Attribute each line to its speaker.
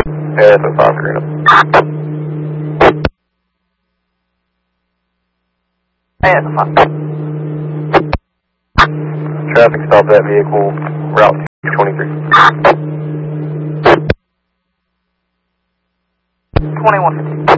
Speaker 1: Yeah, that's a 5 green.
Speaker 2: Yeah, that's a 5.
Speaker 1: Traffic stop that vehicle, route 23.
Speaker 2: 2150.